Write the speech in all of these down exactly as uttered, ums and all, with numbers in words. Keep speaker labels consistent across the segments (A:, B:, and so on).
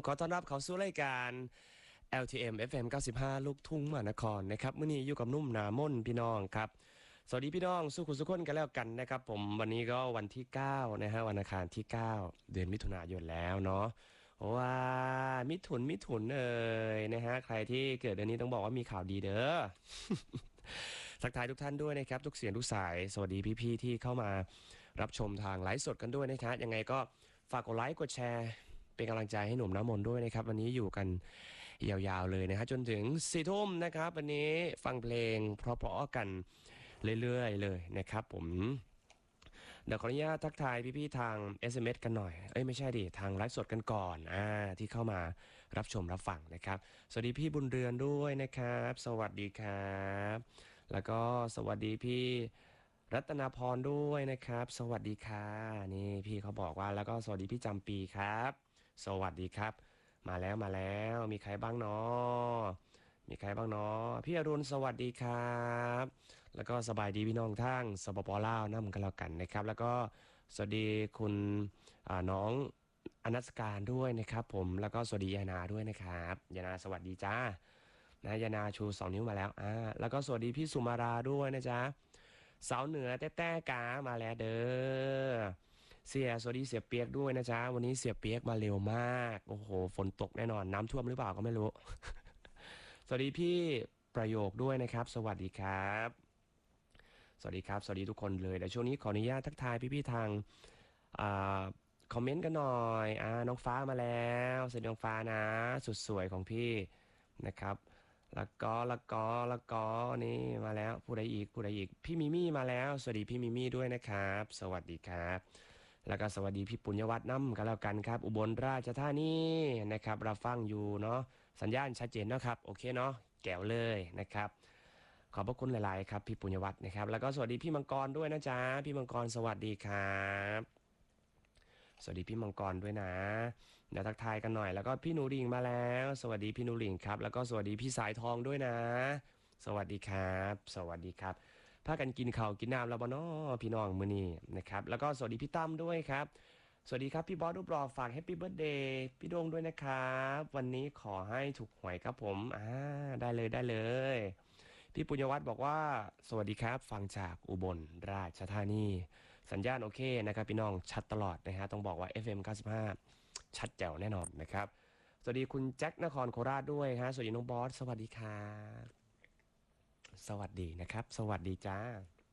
A: ขอต้อนรับเข้าสู่รายการ แอล ที เอ็ม เอฟ เอ็ม เก้าสิบห้า ลูกทุ่งมหานครนะครับมื้อนี้อยู่กับนุ่มหนามนพี่น้องครับสวัสดีพี่น้องสุขุสุขคนกันแล้วกันนะครับผมวันนี้ก็วันที่เก้านะฮะวันอังคารที่เก้าเดือนมิถุนายนแล้วเนาะว้ามิถุนมิถุนเอ่ยนะฮะใครที่เกิดเดือนนี้ต้องบอกว่ามีข่าวดีเด้อ ทักทายทุกท่านด้วยนะครับทุกเสียงทุกสายสวัสดีพี่ๆที่เข้ามารับชมทางไลฟ์สดกันด้วยนะครับยังไงก็ฝากกดไลค์กดแชร์เป็นกำลังใจให้หนุ่มน้ำมนต์ด้วยนะครับวันนี้อยู่กันยาวๆเลยนะฮะจนถึงสี่ทุ่มนะครับวันนี้ฟังเพลงเพราะๆกันเรื่อยๆเลยนะครับผมเดี๋ยวขออนุญาตทักทายพี่ๆทาง เอส เอ็ม เอส กันหน่อยเอ้ยไม่ใช่ดิทางไลฟ์สดกันก่อนอ่าที่เข้ามารับชมรับฟังนะครับสวัสดีพี่บุญเรือนด้วยนะครับสวัสดีครับแล้วก็สวัสดีพี่รัตนาพรด้วยนะครับสวัสดีค่ะนี่พี่เขาบอกว่าแล้วก็สวัสดีพี่จำปีครับสวัสดีครับมาแล้วมาแล้วมีใครบ้างเนาะมีใครบ้างเนาะพี่อรุณสวัสดีครับแล้วก็สบายดีพี่น้องทั้งสปปลาวนั่นกันแล้วกันนะครับแล้วก็สวัสดีคุณน้องอนัสการด้วยนะครับผมแล้วก็สวัสดียานาด้วยนะครับยานาสวัสดีจ้านะยานาชูสองนิ้วมาแล้วอ่าแล้วก็สวัสดีพี่สุมาราด้วยนะจ๊ะสาวเหนือแต้แต้กามาแล้วเด้อเสียสวัสดีเสียเปียกด้วยนะจ๊ะวันนี้เสียเปียกมาเร็วมากโอ้โหฝนตกแน่นอนน้ำท่วมหรือเปล่าก็ไม่รู้ สวัสดีพี่ประโยคด้วยนะครับสวัสดีครับสวัสดีครับสวัสดีทุกคนเลยแต่ช่วงนี้ขออนุญาตทักทายพี่ๆทางอ่าคอมเมนต์กันหน่อยอ่าน้องฟ้ามาแล้วสวัสดีน้องฟ้านะสุดสวยของพี่นะครับแล้วก็แล้วก็แล้วก็นี่มาแล้วผู้ใดอีกผู้ใดอีกพี่มิมี่มาแล้วสวัสดีพี่มิมี่ด้วยนะครับสวัสดีครับแล้วก็สวัสดีพี่ปุญญวัฒน์น้ำกันแล้วกันครับอุบลราชธานีนะครับรับฟังอยู่เนาะสัญญาณชัดเจนนะครับโอเคเนาะแก้วเลยนะครับขอบพระคุณหลายๆครับพี่ปุญญวัฒน์นะครับแล้วก็สวัสดีพี่มังกรด้วยนะจ๊ะพี่มังกรสวัสดีครับสวัสดีพี่มังกรด้วยนะเดี๋ยวทักทายกันหน่อยแล้วก็พี่หนูหลิงมาแล้วสวัสดีพี่หนูหลิงครับแล้วก็สวัสดีพี่สายทองด้วยนะสวัสดีครับสวัสดีครับพากันกินข้าวกินน้ำแล้วบ่น้อพี่น้องมื้อนี้นะครับแล้วก็สวัสดีพี่ตั้มด้วยครับสวัสดีครับพี่บอสรูปรอฝากแฮปปี้เบิร์ธเดย์พี่โดงด้วยนะครับวันนี้ขอให้ถูกหวยครับผมอ่าได้เลยได้เลยพี่ปุญญวัฒน์บอกว่าสวัสดีครับฟังจากอุบลราชธานีสัญญาณโอเคนะครับพี่น้องชัดตลอดนะฮะต้องบอกว่า เอฟ เอ็ม เก้าสิบห้า ชัดแจ๋วแน่นอนนะครับสวัสดีคุณแจ็คนครโคราชด้วยฮะสวัสดีน้องบอสสวัสดีครับสวัสดีนะครับสวัสดีจ้า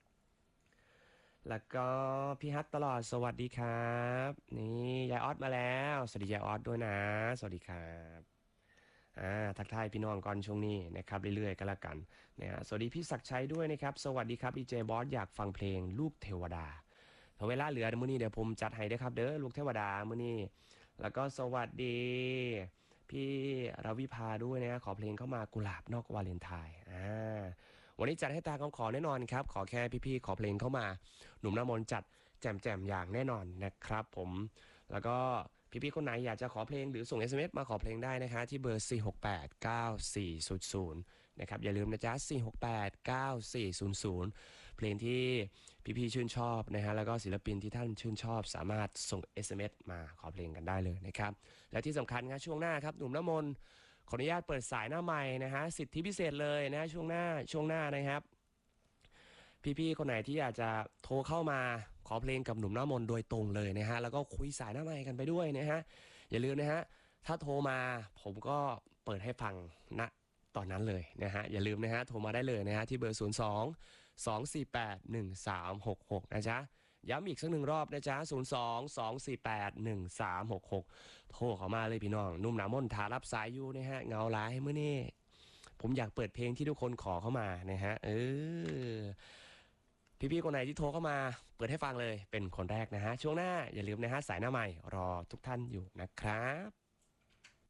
A: แล้วก็พี่ฮัทตลอดสวัสดีครับนี่ยายออสมาแล้วสวัสดียายออสด้วยนะสวัสดีครับอ่าทักทายพี่น้องก่อนช่วงนี้นะครับเรื่อยๆก็แล้วกันนะฮะสวัสดีพี่ศักดิ์ชัยด้วยนะครับสวัสดีครับดีเจบอสอยากฟังเพลงลูกเทวดาเวลาเหลือมื้อนี้เดี๋ยวผมจัดให้ด้วยครับเด้อลูกเทวดามื้อนี้แล้วก็สวัสดีพี่รวิภาด้วยนะขอเพลงเข้ามากุหลาบนอกวาเลนไทน์อ่าวันนี้จัดให้ตาของขอแน่นอนครับขอแค่พี่ๆขอเพลงเข้ามาหนุ่มน้ำมนต์จัดแจมๆอย่างแน่นอนนะครับผมแล้วก็พี่ๆคนไหนอยากจะขอเพลงหรือส่ง เอส เอ็ม เอส มาขอเพลงได้นะคะที่เบอร์สี่ หก แปด เก้า สี่ ศูนย์ ศูนย์นะครับอย่าลืมนะจ๊ะสี่ หก แปด เก้า สี่ ศูนย์ ศูนย์เพลงที่พี่ๆชื่นชอบนะฮะแล้วก็ศิลปินที่ท่านชื่นชอบสามารถส่ง เอส เอ็ม เอส มาขอเพลงกันได้เลยนะครับและที่สำคัญครับช่วงหน้าครับหนุ่มน้ำมนต์ขออนุญาตเปิดสายหน้าใหม่นะฮะสิทธิพิเศษเลยนะช่วงหน้าช่วงหน้านะครับพี่ๆคนไหนที่อยากจะโทรเข้ามาขอเพลงกับหนุ่มน้ำมนต์โดยตรงเลยนะฮะแล้วก็คุยสายหน้าไมค์กันไปด้วยนะฮะอย่าลืมนะฮะถ้าโทรมาผมก็เปิดให้ฟังณตอนนั้นเลยนะฮะอย่าลืมนะฮะโทรมาได้เลยนะฮะที่เบอร์ศูนย์ สอง สอง สี่ แปด หนึ่ง สาม หก หกนะจ๊ะย้ำอีกสักหนึ่งรอบนะจ๊ะศูนย์ สอง สอง สี่ แปด หนึ่ง สาม หก หกโทรเข้ามาเลยพี่น้องหนุ่มน้ำมนต์ถารับสายอยู่นะฮะเงาหลายมื้อนี้ผมอยากเปิดเพลงที่ทุกคนขอเข้ามานะฮะเออพี่ๆคนไหนที่โทรเข้ามาเปิดให้ฟังเลยเป็นคนแรกนะฮะช่วงหน้าอย่าลืมนะฮะสายหน้าใหม่รอทุกท่านอยู่นะครับ